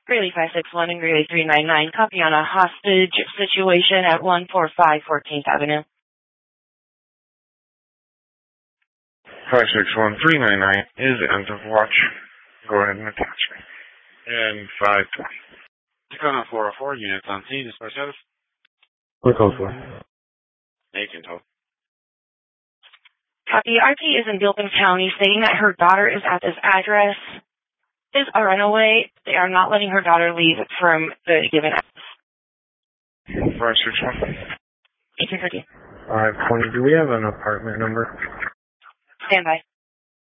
Greeley 561 and Greeley 399. Copy on a hostage situation at 145 14th Avenue. 561-399 is end of watch. Go ahead and attach me. And 520. Tacoma 404, units on scene, dispatch status. What code for? Agent hold. Copy. RP is in Gilpin County stating that her daughter is at this address. Is a runaway. They are not letting her daughter leave from the given address. 561. 1830. 520. Do we have an apartment number? Stand by.